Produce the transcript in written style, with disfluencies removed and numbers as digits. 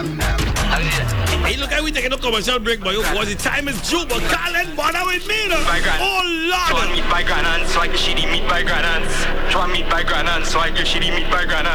Hey, look, I we taking a commercial break, boy. Because the time is due, but can't bother with me, no? Oh, Lord. Try meet by grand hands, so I get shitty meat by grand hands. Try meet by grand hands, so I get shitty meat by grand hands.